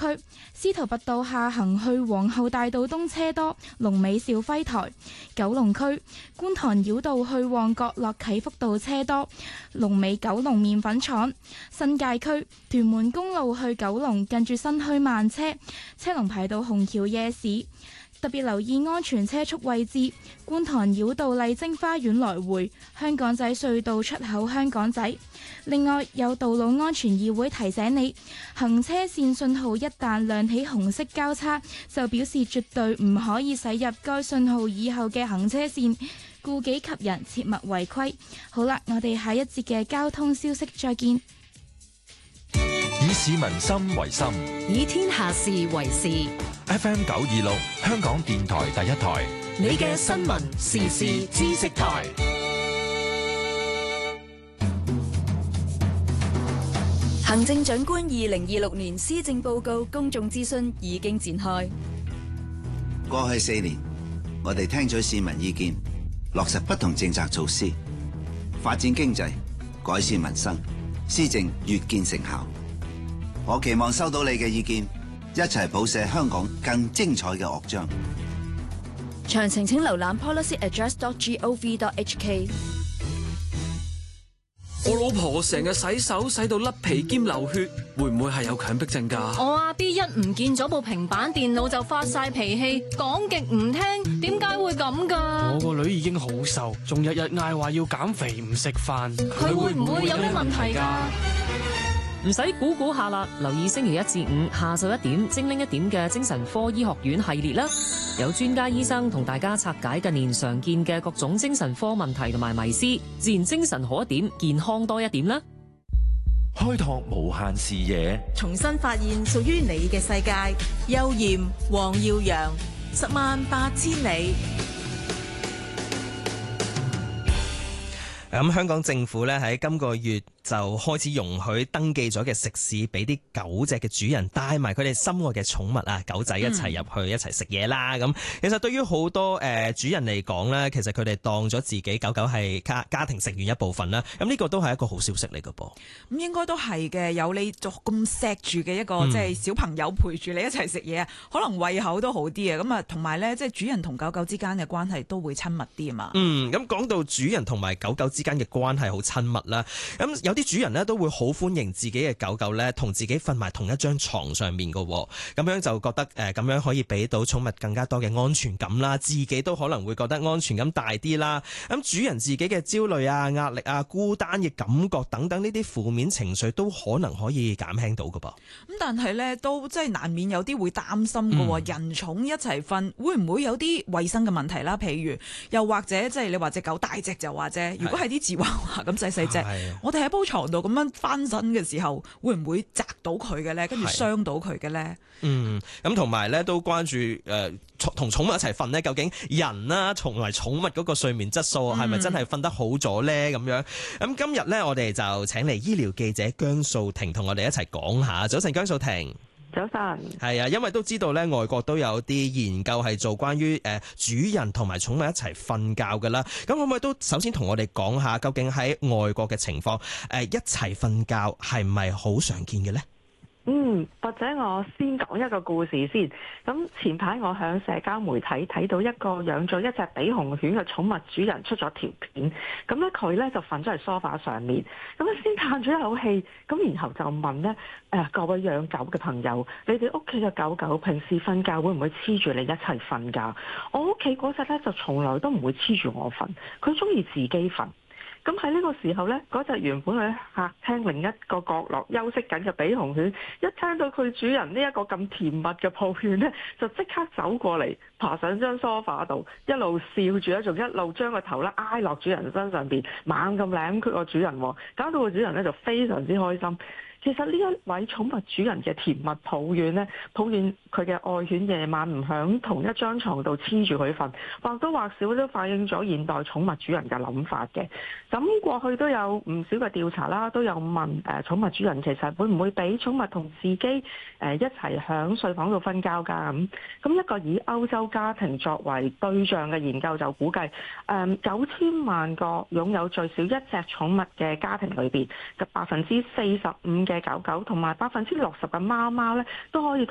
區，司徒拔道下行去皇后大道東車多，龍尾兆輝台；九龍區觀塘繞道去旺角落啟福道車多，龍尾九龍麵粉廠；新界區屯門公路去九龍近住新墟慢車，車龍排到紅橋夜市。特別留意安全車速位置，觀塘繞道麗晶花園來回，香港仔隧道出口香港仔。另外，有道路安全議會提醒你，行車線信號一旦亮起紅色交叉，就表示絕對唔可以駛入該信號以後嘅行車線，顧己及人，切勿違規。好啦，我哋下一節嘅交通消息再見。 以市民心為心， 以天下事為事。 FM 926，香港電台第一台， 你嘅新聞時事知識台。行政長官2026年施政報告公眾諮詢已經展開。 過去4年，我哋聽取市民意見，落實不同政策措施，發展經濟，改善民生，施政越見成效。我期望收到你嘅意見，一齊譜寫香港更精彩嘅樂章。 詳情請瀏覽 policyaddress.gov.hk。 我老婆成日洗手洗到甩皮兼流血，會唔會係有強迫症㗎？ 我阿 B 一唔見咗部平板電腦就發晒脾氣，講極唔聽，點解會咁㗎？ 我個女已經好瘦，仲日日嗌話要減肥唔食飯， 佢會唔會有咩問題㗎？ 唔使估下啦，留意星期1至5下晝1點精靈1點嘅精神科醫學院系列啦，有專家醫生同大家拆解近年常見嘅各種精神科問題同埋迷思，自然精神好一點，健康多一點啦。 開拓無限視野， 重新發現屬於你嘅世界。邱艷、黃耀揚，108000里。 咁香港政府咧喺今個月就開始容許登記咗嘅食肆俾啲狗隻嘅主人帶埋佢哋心愛嘅寵物啊狗仔一齊入去一齊食嘢啦。咁其實對於好多主人嚟講咧，其實佢哋當咗自己狗狗係家庭成員一部分啦。咁呢個都係一個好消息嚟㗎噃。 咁應該都係嘅，有你咁錫住嘅一個即係小朋友陪住你一齊食嘢啊，可能胃口都好啲啊。咁啊，同埋咧即係主人同狗狗之間嘅關係都會親密啲啊嘛。 咁講到主人同埋狗狗之間嘅關係好親密啦，咁有啲主人呢都會好歡迎自己嘅狗狗呢同自己瞓埋同一張床上面㗎喎，咁樣就覺得咁樣可以俾到寵物更加多嘅安全感啦，自己都可能會覺得安全感大啲啦。咁主人自己嘅焦慮啊、壓力啊、孤單嘅感覺等等呢啲負面情緒都可能可以減輕到㗎噃。 咁但係呢都即係難免有啲會擔心㗎喎，人寵一齊瞓會唔會有啲衛生嘅問題啦？譬如又或者即係你話隻狗大隻就話啫，如果係啲芝娃娃咁細細隻，我哋喺鋪床度咁樣翻身嘅時候，會唔會砸到佢嘅咧？跟住傷到佢嘅咧？ 咁同埋咧都關注同寵物一齊瞓咧，究竟人啦同埋寵物嗰個睡眠質素係咪真係瞓得好咗咧？咁樣咁今日咧，我哋就請嚟醫療記者姜素婷同我哋一齊講下。早晨，姜素婷。 早晨， 係啊，因為都知道咧，外國都有啲研究係做關於主人同埋寵物一齊瞓覺噶啦。咁可唔可以都首先同我哋講下，究竟喺外國嘅情況，一齊瞓覺係咪好常見嘅呢？ 或者我先講一個故事先。咁前排我喺社交媒體睇到一個養咗一隻比熊犬嘅寵物主人出咗條片。咁咧佢咧就瞓咗喺梳化上面。咁咧先嘆咗一口氣，咁然後就問咧各位養狗嘅朋友，你哋屋企嘅狗狗平時瞓覺會唔會黐住你一齊瞓覺？我屋企嗰隻咧就從來都唔會黐住我瞓，佢中意自己瞓。咁喺呢個時候呢，嗰隻原本喺客廳另一個角落休息緊嘅比熊犬，一聽到佢主人呢一個咁甜蜜嘅抱怨呢，就即刻走過嚟，爬上張梳化度，一路笑住咧，仲一路將個頭咧挨落主人身上邊，猛咁舐佢個主人，搞到個主人呢就非常之開心。其實呢一位寵物主人嘅甜蜜抱怨呢，抱怨佢嘅愛犬夜晚唔響同一張床度黐住佢瞓，或多或少都反映咗現代寵物主人嘅諗法嘅。咁過去都有唔少嘅調查啦，都有問寵物主人其實會唔會俾寵物同自己一齊響睡房度瞓覺㗎？咁一個以歐洲家庭作為對象嘅研究就估計，9000萬個擁有最少一隻寵物嘅家庭裏邊嘅45%嘅狗狗同埋60%嘅貓貓咧，都可以